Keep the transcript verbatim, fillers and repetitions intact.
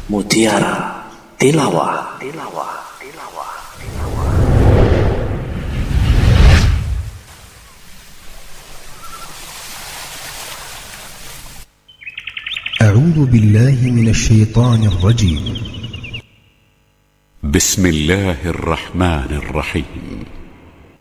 Mutiara Tilawah. Tilawah. أعوذ بالله من الشيطان الرجيم. بسم الله الرحمن الرحيم.